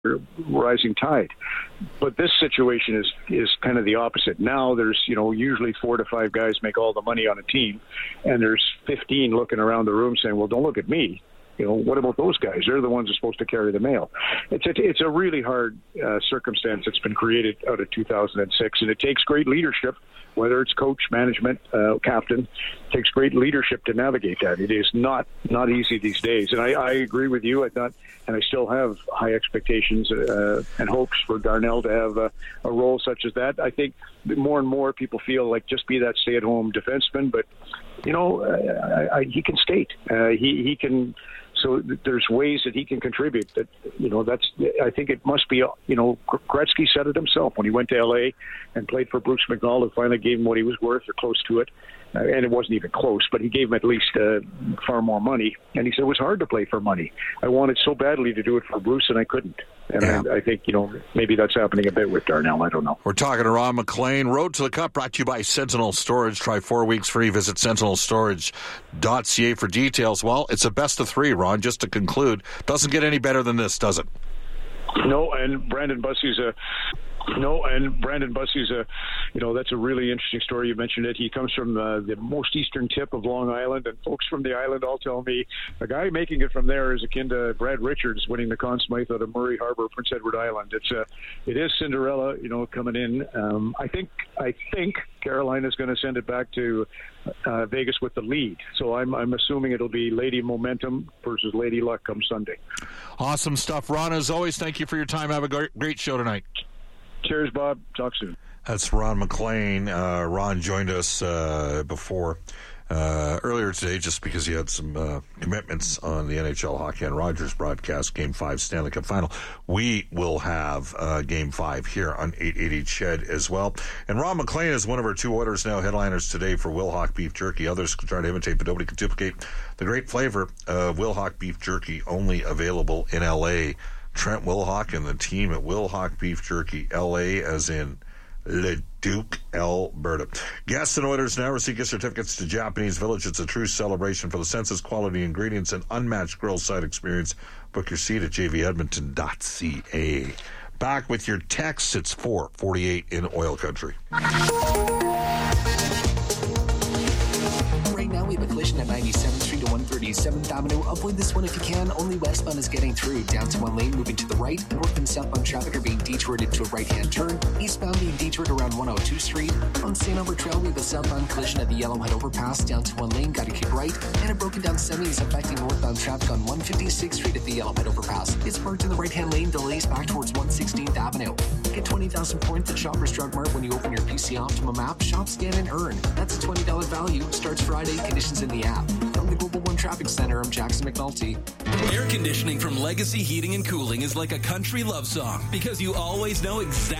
rising tide. But this situation is kind of the opposite. Now there's, usually 4 to 5 guys make all the money on a team, and there's 15 looking around the room saying, well, don't look at me. What about those guys? They're the ones who are supposed to carry the mail. It's a really hard circumstance that's been created out of 2006, and it takes great leadership, whether it's coach, management, captain. It takes great leadership to navigate that. It is not easy these days. And I agree with you. I thought, and I still have high expectations and hopes for Darnell to have a role such as that. I think more and more people feel like just be that stay-at-home defenseman, but he can skate. He can. So there's ways that he can contribute. I think it must be. Gretzky said it himself when he went to L.A. and played for Bruce McNall, who finally gave him what he was worth or close to it. And it wasn't even close, but he gave him at least far more money. And he said it was hard to play for money. I wanted so badly to do it for Bruce, and I couldn't. And I think, maybe that's happening a bit with Darnell. I don't know. We're talking to Ron MacLean. Road to the Cup brought to you by Sentinel Storage. Try 4 weeks free. Visit sentinelstorage.ca for details. Well, it's a best of 3, Ron, just to conclude. Doesn't get any better than this, does it? No, and Brandon Bussey's that's a really interesting story. You mentioned it. He comes from the most eastern tip of Long Island, and folks from the island all tell me a guy making it from there is akin to Brad Richards winning the Conn Smythe out of Murray Harbor, Prince Edward Island. It is Cinderella, coming in. I think Carolina's going to send it back to Vegas with the lead. So I'm assuming it'll be Lady Momentum versus Lady Luck come Sunday. Awesome stuff, Ron. As always, thank you for your time. Have a great show tonight. Cheers, Bob. Talk soon. That's Ron MacLean. Ron joined us before earlier today just because he had some commitments on the NHL Hockey and Rogers broadcast, Game 5 Stanley Cup Final. We will have Game 5 here on 880 CHED as well. And Ron MacLean is one of our 2 Oilers Now headliners today for Wilhauk Beef Jerky. Others can try to imitate, but nobody can duplicate the great flavor of Wilhauk Beef Jerky, only available in L.A. Trent Wilhauk and the team at Wilhauk Beef Jerky, L.A., as in Leduc, Alberta. Guests and Oilers Now receive gift certificates to Japanese Village. It's a true celebration for the senses, quality ingredients, and unmatched grill side experience. Book your seat at jvedmonton.ca. Back with your texts. It's 4:48 in Oil Country. Right now we have a collision at 97th Street to 137th Avenue. Avoid this one if you can. Only westbound is getting through. Down to one lane, moving to the right. North and southbound traffic are being detoured into a right-hand turn. Eastbound being detoured around 102 Street. On St. Albert Trail, we have a southbound collision at the Yellowhead Overpass. Down to one lane, got to keep right. And a broken down semi is affecting northbound traffic on 156th Street at the Yellowhead Overpass. It's parked in the right-hand lane, delays back towards 116th Avenue. Get 20,000 points at Shoppers Drug Mart when you open your PC Optimum app. Shop, scan, and earn. That's a $20 value. Starts Friday. Conditions in the app. From the Global One Traffic Center, I'm Jackson McNulty. Air conditioning from Legacy Heating and Cooling is like a country love song because you always know exactly